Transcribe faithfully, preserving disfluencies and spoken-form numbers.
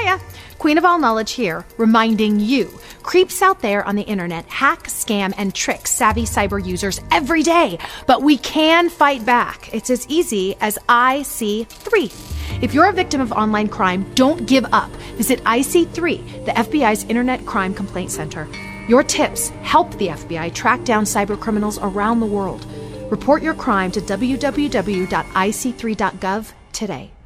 Hiya! Queen of all knowledge here, reminding you, creeps out there on the internet hack, scam, and trick savvy cyber users every day. But we can fight back. It's as easy as I C three. If you're a victim of online crime, don't give up. Visit I C three, the F B I's Internet Crime Complaint Center. Your tips help the F B I track down cyber criminals around the world. Report your crime to w w w dot i c three dot gov today.